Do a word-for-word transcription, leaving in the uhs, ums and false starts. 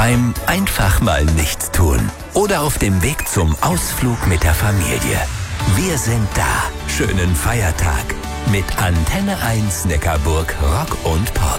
beim einfach mal nichts tun oder auf dem Weg zum Ausflug mit der Familie. Wir sind da. Schönen Feiertag mit Antenne eins Neckarburg Rock und Pop.